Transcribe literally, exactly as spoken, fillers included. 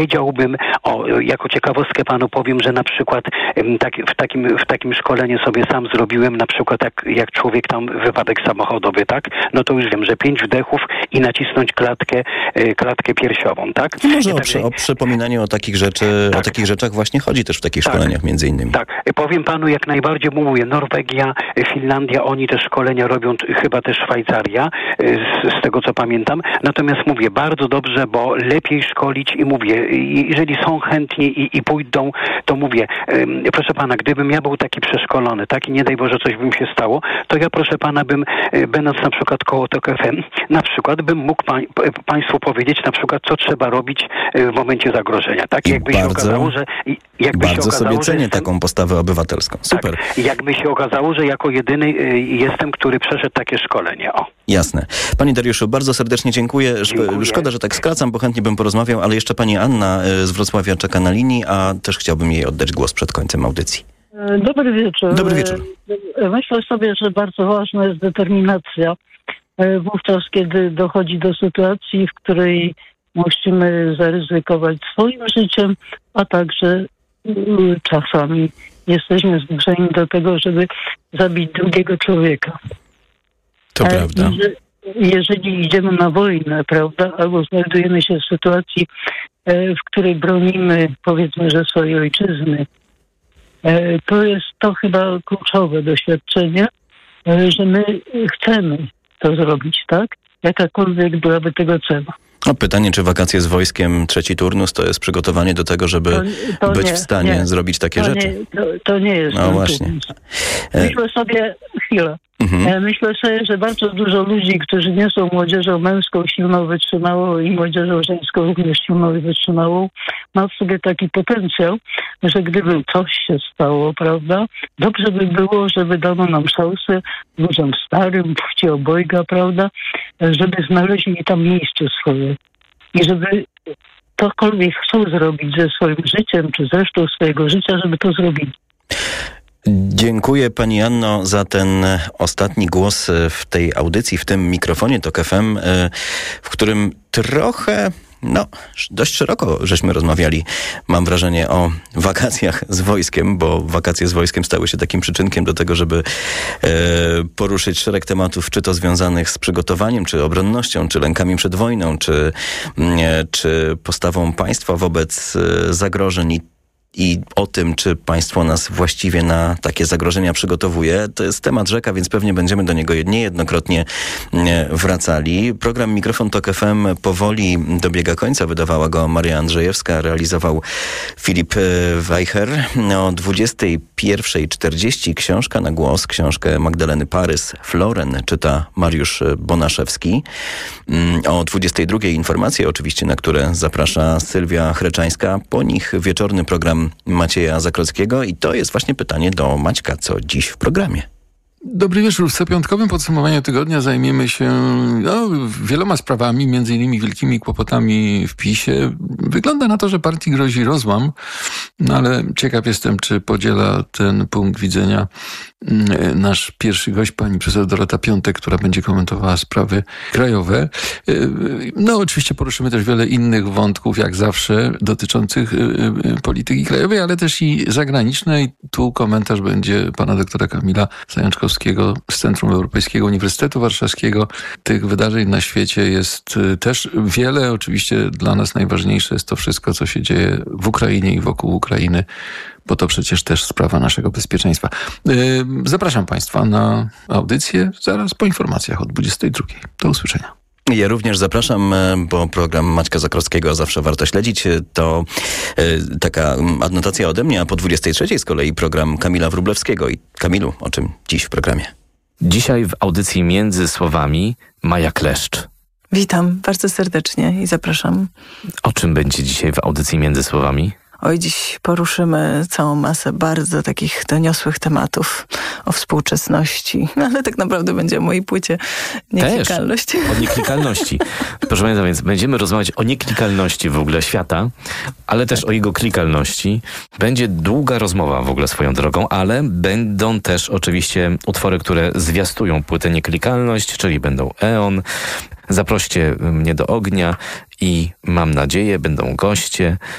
Powiedziałbym, o, jako ciekawostkę panu powiem, że na przykład tak, w, takim, w takim szkoleniu sobie sam zrobiłem, na przykład jak, jak człowiek tam wypadek samochodowy, tak? No to już wiem, że pięć wdechów i nacisnąć klatkę, klatkę piersiową, tak? No może I o, tak, przy, o przypominaniu o takich rzeczy, tak. o takich rzeczach właśnie chodzi też w takich tak. szkoleniach między innymi. Tak, powiem panu jak najbardziej, mówię, Norwegia, Finlandia, oni te szkolenia robią, chyba też Szwajcaria, z, z tego co pamiętam. Natomiast mówię, bardzo dobrze, bo lepiej szkolić i mówię, jeżeli są chętni i, i pójdą, to mówię, um, proszę pana, gdybym ja był taki przeszkolony, tak, i nie daj Boże coś by mi się stało, to ja proszę pana bym, będąc na przykład koło Tok F M, na przykład bym mógł pań, państwu powiedzieć na przykład, co trzeba robić w momencie zagrożenia, tak? I jakby bardzo, się okazało, że jakby bardzo się okazało, sobie cenię jestem, taką postawę obywatelską. Super. Tak, jakby się okazało, że jako jedyny y, jestem, który przeszedł takie szkolenie. O. Jasne. Panie Dariuszu, bardzo serdecznie dziękuję. Dziękuję. Szkoda, że tak skracam, bo chętnie bym porozmawiał, ale jeszcze pani Anna z Wrocławia czeka na linii, a też chciałbym jej oddać głos przed końcem audycji. Dobry wieczór. Dobry wieczór. Myślę sobie, że bardzo ważna jest determinacja. Wówczas, kiedy dochodzi do sytuacji, w której musimy zaryzykować swoim życiem, a także czasami jesteśmy zmuszeni do tego, żeby zabić drugiego człowieka. To prawda. Jeżeli idziemy na wojnę, prawda, albo znajdujemy się w sytuacji, w której bronimy, powiedzmy, że swojej ojczyzny, to jest to chyba kluczowe doświadczenie, że my chcemy to zrobić, tak? Jakakolwiek byłaby tego cena. No, pytanie, czy wakacje z wojskiem, trzeci turnus, to jest przygotowanie do tego, żeby to, to być nie, w stanie nie. zrobić takie to rzeczy? Nie, to, to nie jest. No właśnie. Turnus. Myślę sobie, chwilę, mhm. myślę sobie, że bardzo dużo ludzi, którzy nie są młodzieżą męską, silną, wytrzymałą i młodzieżą żeńską, również silną i wytrzymałą, ma w sobie taki potencjał, że gdyby coś się stało, prawda, dobrze by było, żeby dano nam szansę ludziom starym, płci obojga, prawda, żeby znaleźli tam miejsce swoje i żeby cokolwiek chcą zrobić ze swoim życiem, czy zresztą swojego życia, żeby to zrobili. Dziękuję pani Anno za ten ostatni głos w tej audycji, w tym mikrofonie Tok F M, w którym trochę, no dość szeroko żeśmy rozmawiali, mam wrażenie, o wakacjach z wojskiem, bo wakacje z wojskiem stały się takim przyczynkiem do tego, żeby e, poruszyć szereg tematów, czy to związanych z przygotowaniem, czy obronnością, czy lękami przed wojną, czy, e, czy postawą państwa wobec e, zagrożeń i I o tym, czy państwo nas właściwie na takie zagrożenia przygotowuje. To jest temat rzeka, więc pewnie będziemy do niego niejednokrotnie wracali. Program Mikrofon Tok F M powoli dobiega końca. Wydawała go Maria Andrzejewska, realizował Filip Weicher. O dwudziestej pierwszej czterdzieści książka na głos, książkę Magdaleny Parys, Floren czyta Mariusz Bonaszewski. O dwudziestej drugiej informacje oczywiście, na które zaprasza Sylwia Chreczańska. Po nich wieczorny program Macieja Zakrockiego i to jest właśnie pytanie do Maćka, co dziś w programie. Dobry wieczór. W copiątkowym podsumowaniu tygodnia zajmiemy się no, wieloma sprawami, między innymi wielkimi kłopotami w PiSie. Wygląda na to, że partii grozi rozłam, no ale ciekaw jestem, czy podziela ten punkt widzenia nasz pierwszy gość, pani profesor Dorota Piątek, która będzie komentowała sprawy krajowe. No oczywiście poruszymy też wiele innych wątków, jak zawsze, dotyczących polityki krajowej, ale też i zagranicznej. Tu komentarz będzie pana doktora Kamila Zajączkowskiego z Centrum Europejskiego Uniwersytetu Warszawskiego. Tych wydarzeń na świecie jest też wiele. Oczywiście dla nas najważniejsze jest to wszystko, co się dzieje w Ukrainie i wokół Ukrainy, bo to przecież też sprawa naszego bezpieczeństwa. Zapraszam państwa na audycję zaraz po informacjach o dwudziestej drugiej. Do usłyszenia. Ja również zapraszam, bo program Maćka Zakrockiego zawsze warto śledzić. To y, taka adnotacja ode mnie, a po dwudziestej trzeciej z kolei program Kamila Wróblewskiego. I Kamilu, o czym dziś w programie? Dzisiaj w audycji Między Słowami Maja Kleszcz. Witam bardzo serdecznie i zapraszam. O czym będzie dzisiaj w audycji Między Słowami? Oj, dziś poruszymy całą masę bardzo takich doniosłych tematów o współczesności, no, ale tak naprawdę będzie o mojej płycie Nieklikalność. Też, o nieklikalności. Proszę Państwa, więc będziemy rozmawiać o nieklikalności w ogóle świata, ale też o jego klikalności. Będzie długa rozmowa w ogóle swoją drogą, ale będą też oczywiście utwory, które zwiastują płytę Nieklikalność, czyli będą Eon, Zaproście mnie do ognia i mam nadzieję, będą goście